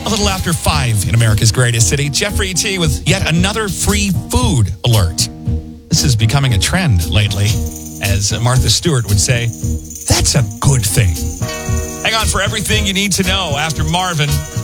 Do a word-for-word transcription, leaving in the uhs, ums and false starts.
A little after five in America's greatest city, Jeffrey T. with yet another free food alert. This is becoming a trend lately, as Martha Stewart would say. That's a good thing. Hang on for everything you need to know after Marvin.